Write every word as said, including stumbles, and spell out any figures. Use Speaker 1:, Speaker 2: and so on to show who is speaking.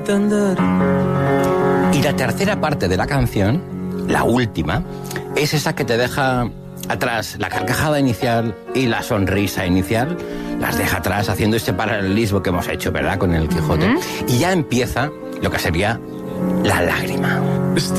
Speaker 1: Y la tercera parte de la canción, la última, es esa que te deja atrás la carcajada inicial y la sonrisa inicial, las deja atrás haciendo este paralelismo que hemos hecho, ¿verdad?, con el Quijote. Uh-huh. Y ya empieza lo que sería la lágrima.